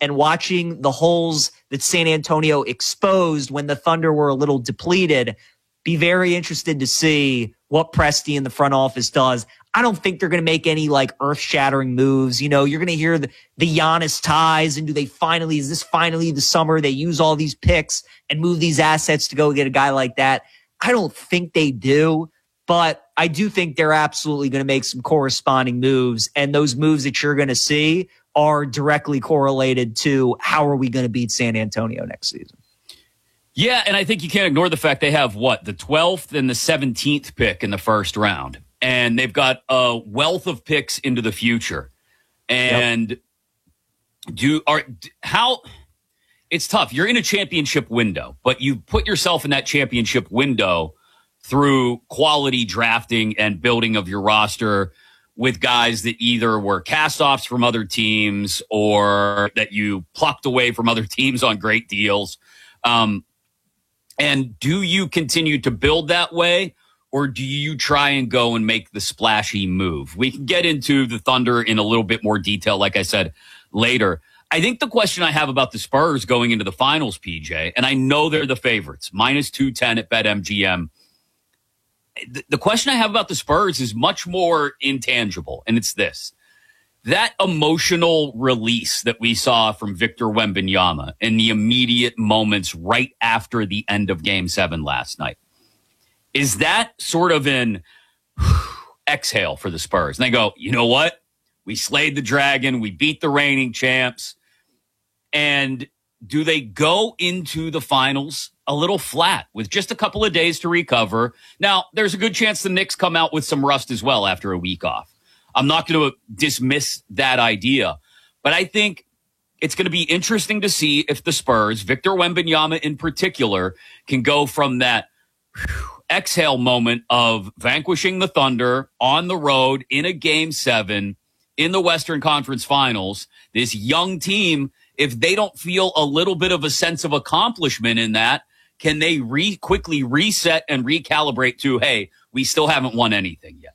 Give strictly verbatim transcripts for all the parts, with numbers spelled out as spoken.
and watching the holes that San Antonio exposed when the Thunder were a little depleted, be very interested to see what Presti in the front office does. I don't think they're going to make any like earth-shattering moves. You know, you're going to hear the, the Giannis ties, and do they finally, is this finally the summer they use all these picks and move these assets to go get a guy like that? I don't think they do, but I do think they're absolutely going to make some corresponding moves, and those moves that you're going to see are directly correlated to how are we going to beat San Antonio next season. Yeah, and I think you can't ignore the fact they have, what, the twelfth and the seventeenth pick in the first round. And they've got a wealth of picks into the future. And yep. do are how it's tough. You're in a championship window, but you put yourself in that championship window through quality drafting and building of your roster with guys that either were cast-offs from other teams or that you plucked away from other teams on great deals. Um, and do you continue to build that way? Or do you try and go and make the splashy move? We can get into the Thunder in a little bit more detail, like I said, later. I think the question I have about the Spurs going into the finals, P J, and I know they're the favorites, minus two ten at BetMGM. The, the question I have about the Spurs is much more intangible, and it's this. That emotional release that we saw from Victor Wembanyama in the immediate moments right after the end of Game seven last night. Is that sort of an exhale for the Spurs? And they go, you know what? We slayed the dragon. We beat the reigning champs. And do they go into the finals a little flat with just a couple of days to recover? Now, there's a good chance the Knicks come out with some rust as well after a week off. I'm not going to dismiss that idea. But I think it's going to be interesting to see if the Spurs, Victor Wembanyama in particular, can go from that exhale moment of vanquishing the Thunder on the road in a game seven in the Western Conference Finals. This young team, if they don't feel a little bit of a sense of accomplishment in that, can they re quickly reset and recalibrate to, hey, we still haven't won anything yet?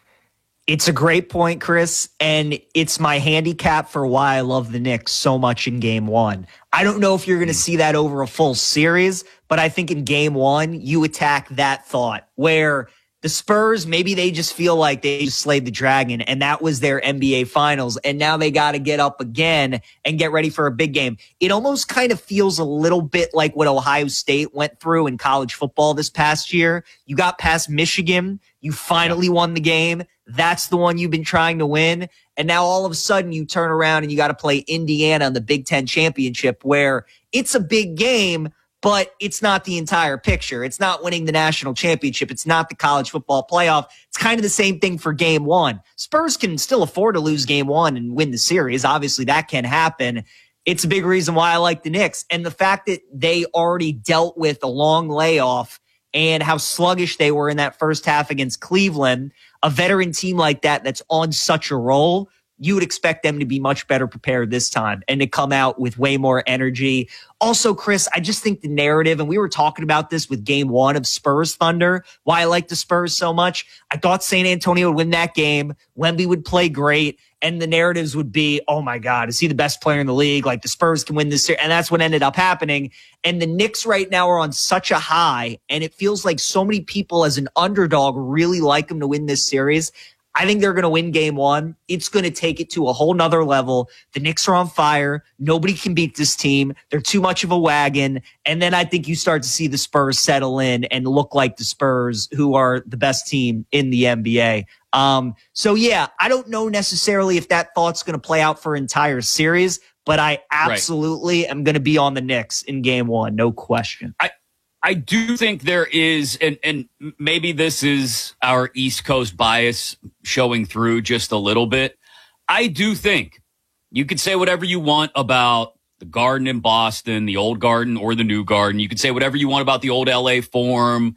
It's a great point, Chris, and it's my handicap for why I love the Knicks so much in game one. I don't know if you're going to see that over a full series, but I think in game one, you attack that thought where the Spurs, maybe they just feel like they just slayed the dragon and that was their N B A finals. And now they got to get up again and get ready for a big game. It almost kind of feels a little bit like what Ohio State went through in college football this past year. You got past Michigan. You finally won the game. That's the one you've been trying to win. And now all of a sudden you turn around and you got to play Indiana in the Big Ten championship where it's a big game, but it's not the entire picture. It's not winning the national championship. It's not the college football playoff. It's kind of the same thing for game one. Spurs can still afford to lose game one and win the series. Obviously that can happen. It's a big reason why I like the Knicks. And the fact that they already dealt with a long layoff and how sluggish they were in that first half against Cleveland, a veteran team like that that's on such a roll, you would expect them to be much better prepared this time and to come out with way more energy. Also, Chris, I just think the narrative, and we were talking about this with game one of Spurs Thunder, why I like the Spurs so much. I thought San Antonio would win that game. Wemby would play great. And the narratives would be, oh my God, is he the best player in the league? Like the Spurs can win this series. And that's what ended up happening. And the Knicks right now are on such a high. And it feels like so many people as an underdog really like them to win this series. I think they're going to win game one. It's going to take it to a whole nother level. The Knicks are on fire. Nobody can beat this team. They're too much of a wagon. And then I think you start to see the Spurs settle in and look like the Spurs, who are the best team in the N B A. Um, so yeah, I don't know necessarily if that thought's going to play out for entire series, but I absolutely right. am going to be on the Knicks in game one. No question. I, I do think there is, and, and maybe this is our East Coast bias showing through just a little bit. I do think you could say whatever you want about the Garden in Boston, the old Garden or the new Garden. You could say whatever you want about the old L A Forum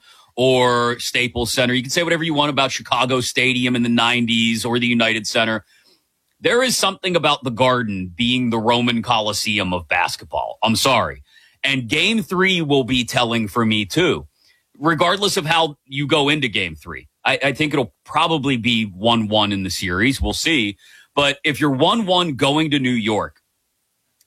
or Staples Center. You can say whatever you want about Chicago Stadium in the nineties or the United Center. There is something about the Garden being the Roman Coliseum of basketball. I'm sorry. And game three will be telling for me too, regardless of how you go into game three. I, I think it'll probably be one one in the series. We'll see. But if you're one one going to New York,